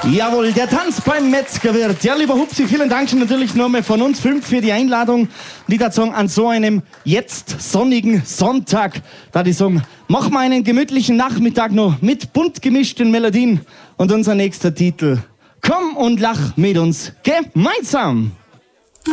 Jawohl, der Tanz beim Metzgerwirt. Ja, lieber Hupsi, vielen Dank schon natürlich nochmal von uns 5 für die Einladung. Die da sagen, an so einem jetzt sonnigen Sonntag, da die sagen, mach mal einen gemütlichen Nachmittag noch mit bunt gemischten Melodien. Und unser nächster Titel, komm und lach mit uns gemeinsam.